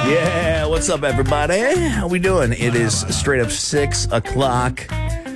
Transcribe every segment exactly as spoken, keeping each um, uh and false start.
Yeah, what's up, everybody? How we doing? It is straight up six o'clock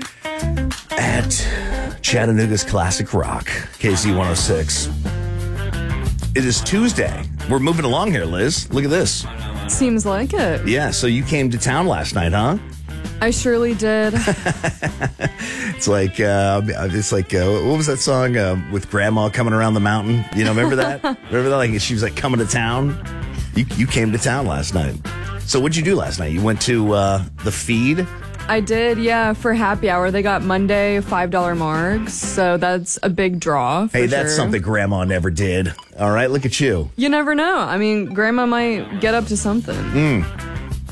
at Chattanooga's Classic Rock, K Z one oh six. It is Tuesday. We're moving along here, Liz. Look at this. Seems like it. Yeah, so you came to town last night, huh? I surely did. It's like, uh, it's like, uh, what was that song uh, with Grandma coming around the mountain? You know, remember that? Remember that? Like she was like coming to town. You you came to town last night. So what'd you do last night? You went to uh, the Feed? I did, yeah. For happy hour, they got Monday five dollar margs, so that's a big draw. For Hey, that's sure. something Grandma never did. All right, look at you. You never know. I mean, Grandma might get up to something. Mm.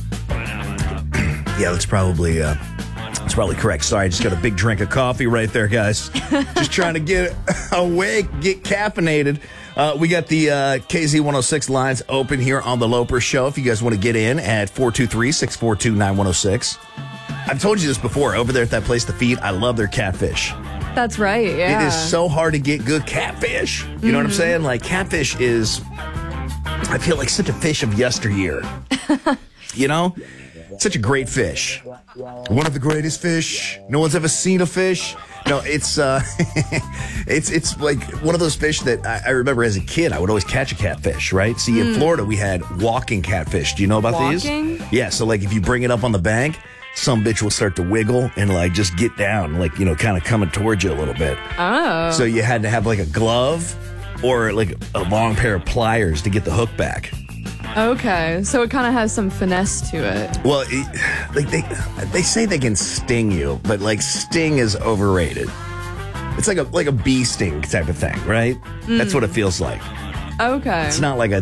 Yeah, that's probably uh, that's probably correct. Sorry, I just got a big drink of coffee right there, guys. Just trying to get awake, get caffeinated. Uh, we got the uh, K Z one oh six lines open here on the Loper Show. If you guys want to get in at four two three, six four two, nine one oh six. I've told you this before. Over there at that place, The Feed, I love their catfish. That's right, yeah. It is so hard to get good catfish. You mm-hmm. know what I'm saying? Like, catfish is, I feel like such a fish of yesteryear. You know? Such a great fish. One of the greatest fish. No one's ever seen a fish. No, it's uh, it's it's like one of those fish that I, I remember as a kid. I would always catch a catfish, right? See, in mm. Florida, we had walking catfish. Do you know about walking? these? Yeah, so like if you bring it up on the bank, some bitch will start to wiggle and like just get down, like, you know, kind of coming towards you a little bit. Oh. So you had to have like a glove or like a long pair of pliers to get the hook back. Okay, so it kind of has some finesse to it. Well, it, like they they say they can sting you, but like sting is overrated. It's like a like a bee sting type of thing, right? Mm. That's what it feels like. Okay. It's not like a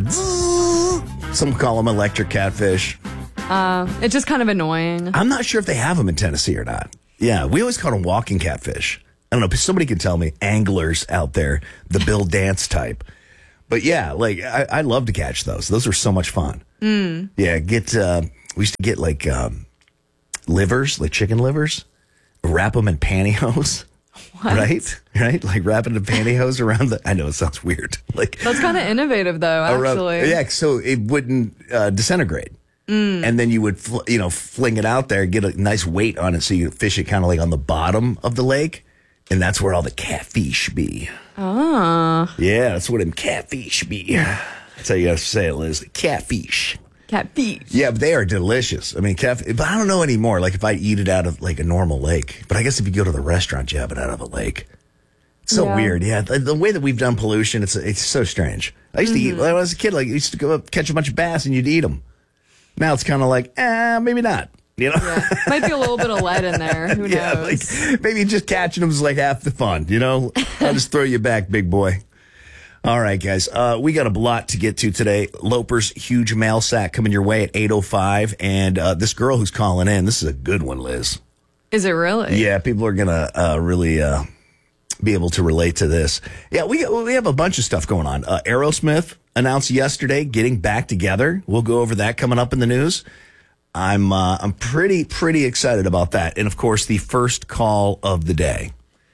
zzz. Some call them electric catfish. Uh, it's just kind of annoying. I'm not sure if they have them in Tennessee or not. Yeah, we always call them walking catfish. I don't know, somebody can tell me, anglers out there, the Bill Dance type. But yeah, like I, I love to catch those. Those are so much fun. Mm. Yeah, get uh, we used to get like um, livers, like chicken livers, wrap them in pantyhose. What? Right, right, like wrapping the pantyhose around the. I know it sounds weird. Like that's kind of innovative, though. Actually, around, yeah. So it wouldn't uh, disintegrate, mm. and then you would, fl- you know, fling it out there, get a nice weight on it, so you fish it kind of like on the bottom of the lake, and that's where all the catfish be. Ah. Yeah, that's what them catfish be. That's how you gotta say it, Liz. Catfish. Catfish. Yeah, but they are delicious. I mean, catfish, but I don't know anymore, like if I eat it out of like a normal lake. But I guess if you go to the restaurant, you have it out of a lake. It's so yeah. weird. Yeah, the, the way that we've done pollution, it's it's so strange. I used mm-hmm. to eat, when I was a kid, like I used to go up, catch a bunch of bass and you'd eat them. Now it's kind of like, eh, maybe not. You know, yeah. Might be a little bit of lead in there. Who knows? Yeah, like maybe just catching them is like half the fun. You know, I'll just throw you back, big boy. All right, guys, uh, we got a lot to get to today. Loper's huge mail sack coming your way at eight oh five, and uh, this girl who's calling in, this is a good one, Liz. Is it really? Yeah, people are gonna uh, really uh, be able to relate to this. Yeah, we we have a bunch of stuff going on. Uh, Aerosmith announced yesterday getting back together. We'll go over that coming up in the news. I'm uh, I'm pretty, pretty excited about that. And, of course, the first call of the day,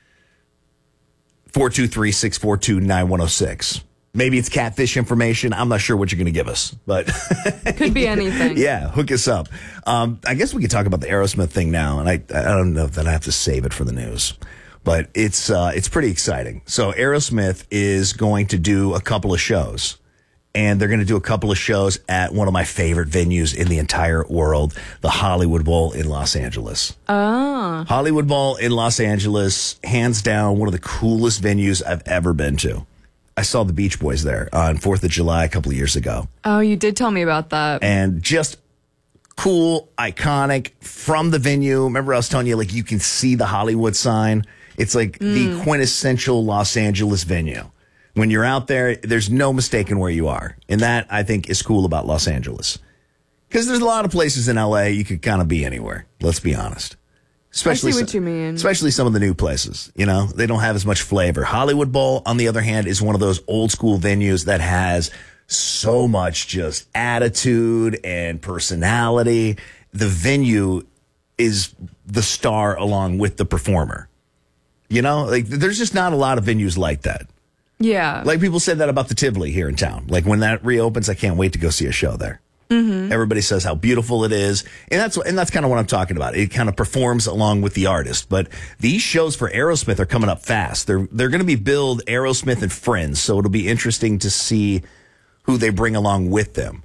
four two three, six four two, nine one oh six. Maybe it's catfish information. I'm not sure what you're going to give us, but could be anything. Yeah, hook us up. Um, I guess we could talk about the Aerosmith thing now, and I I don't know that I have to save it for the news, but it's uh, it's pretty exciting. So Aerosmith is going to do a couple of shows. And they're going to do a couple of shows at one of my favorite venues in the entire world, the Hollywood Bowl in Los Angeles. Oh. Hollywood Bowl in Los Angeles, hands down, one of the coolest venues I've ever been to. I saw the Beach Boys there on fourth of July a couple of years ago. Oh, you did tell me about that. And just cool, iconic from the venue. Remember I was telling you, like, you can see the Hollywood sign? It's like mm. the quintessential Los Angeles venue. When you're out there, there's no mistaking where you are. And that, I think, is cool about Los Angeles. Because there's a lot of places in L A you could kind of be anywhere. Let's be honest. Especially I see what some, you mean. Especially some of the new places. You know, they don't have as much flavor. Hollywood Bowl, on the other hand, is one of those old school venues that has so much just attitude and personality. The venue is the star along with the performer. You know, like there's just not a lot of venues like that. Yeah. Like people said that about the Tivoli here in town. Like when that reopens, I can't wait to go see a show there. Mm-hmm. Everybody says how beautiful it is. And that's, and that's kind of what I'm talking about. It kind of performs along with the artist. But these shows for Aerosmith are coming up fast. They're, they're going to be billed Aerosmith and Friends. So it'll be interesting to see who they bring along with them.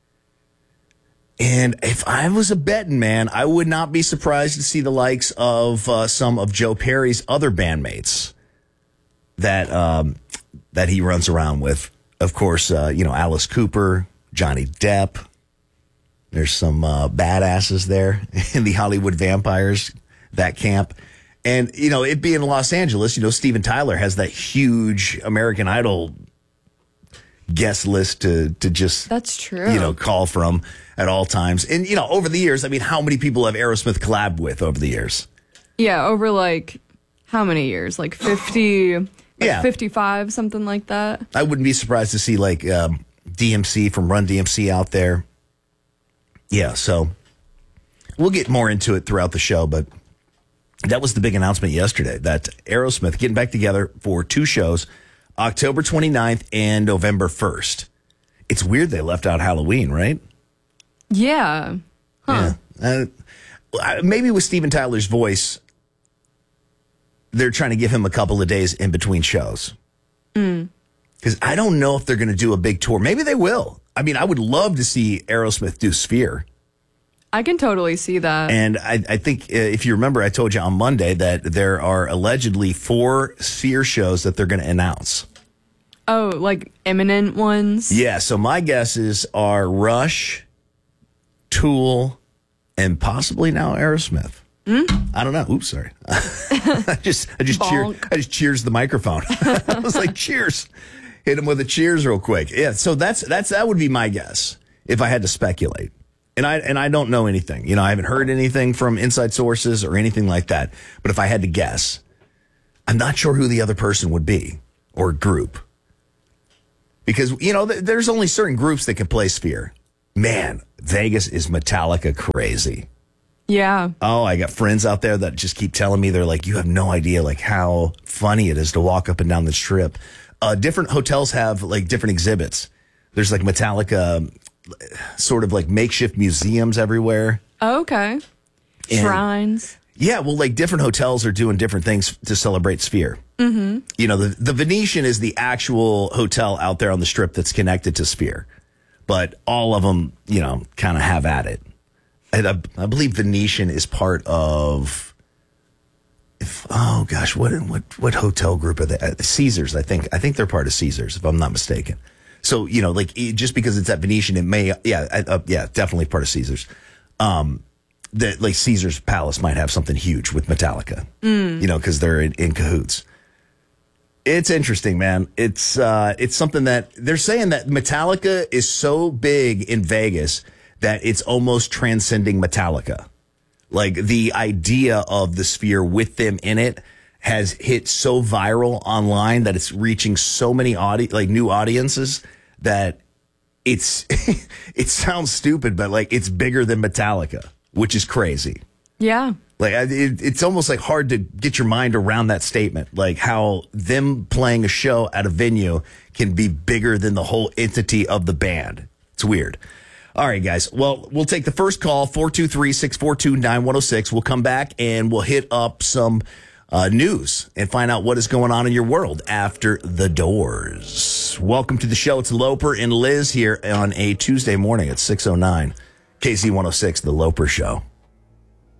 And if I was a betting man, I would not be surprised to see the likes of uh, some of Joe Perry's other bandmates that, um, that he runs around with. Of course, uh, you know, Alice Cooper, Johnny Depp. There's some uh, badasses there in the Hollywood Vampires, that camp. And, you know, it being Los Angeles, you know, Steven Tyler has that huge American Idol guest list to, to just, that's true, you know, call from at all times. And, you know, over the years, I mean, how many people have Aerosmith collabed with over the years? Yeah, over like, how many years? Like fifty, like yeah. fifty-five, something like that. I wouldn't be surprised to see like um, D M C from Run D M C out there. Yeah, so we'll get more into it throughout the show, but that was the big announcement yesterday that Aerosmith getting back together for two shows, October twenty-ninth and November first. It's weird they left out Halloween, right? Yeah. Huh. Yeah. Uh, maybe with Steven Tyler's voice, they're trying to give him a couple of days in between shows. Mm. Because I don't know if they're going to do a big tour. Maybe they will. I mean, I would love to see Aerosmith do Sphere. I can totally see that. And I, I think, uh, if you remember, I told you on Monday that there are allegedly four Sphere shows that they're going to announce. Oh, like imminent ones? Yeah, so my guesses are Rush, Tool, and possibly now Aerosmith. Mm? I don't know. Oops, sorry. I just I just cheered. I just cheers the microphone. I was like, cheers. Hit him with a cheers real quick. Yeah, so that's that's that would be my guess if I had to speculate. And I and I don't know anything. You know, I haven't heard anything from inside sources or anything like that. But if I had to guess, I'm not sure who the other person would be or group. Because, you know, th- there's only certain groups that can play Sphere. Man, Vegas is Metallica crazy. Yeah. Oh, I got friends out there that just keep telling me, they're like, you have no idea like how funny it is to walk up and down the strip. Uh, different hotels have like different exhibits. There's like Metallica sort of like makeshift museums everywhere. Oh, okay. And, shrines. Yeah, well, like different hotels are doing different things to celebrate Sphere. Mm-hmm. You know, the, the Venetian is the actual hotel out there on the strip that's connected to Sphere. But all of them, you know, kind of have at it. And I, I believe Venetian is part of, if oh gosh, what what what hotel group are they? Uh, Caesars, I think. I think they're part of Caesars, if I'm not mistaken. So, you know, like it, just because it's at Venetian, it may, yeah, uh, yeah, definitely part of Caesars. Um, that like Caesar's Palace might have something huge with Metallica, mm. you know, because they're in, in cahoots. It's interesting, man. It's uh, it's something that they're saying that Metallica is so big in Vegas that it's almost transcending Metallica. Like the idea of the Sphere with them in it has hit so viral online that it's reaching so many audi- like new audiences that it's it sounds stupid, but like it's bigger than Metallica, which is crazy. Yeah. Like it, it's almost like hard to get your mind around that statement, like how them playing a show at a venue can be bigger than the whole entity of the band. It's weird. All right, guys. Well, we'll take the first call, four two three, six four two, nine one oh six. We'll come back and we'll hit up some uh, news and find out what is going on in your world after the doors. Welcome to the show. It's Loper and Liz here on a Tuesday morning at six oh nine. K Z one oh six, The Loper Show.